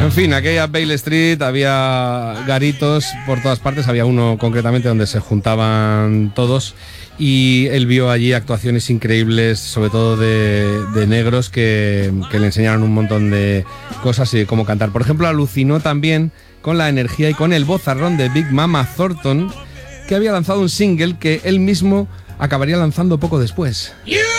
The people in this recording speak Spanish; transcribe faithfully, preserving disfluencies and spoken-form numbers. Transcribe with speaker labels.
Speaker 1: En fin, aquella Bale Street había garitos por todas partes, había uno concretamente donde se juntaban todos y él vio allí actuaciones increíbles, sobre todo de, de negros que, que le enseñaron un montón de cosas y cómo cantar. Por ejemplo, alucinó también con la energía y con el vozarrón de Big Mama Thornton, que había lanzado un single que él mismo acabaría lanzando poco después. Yeah.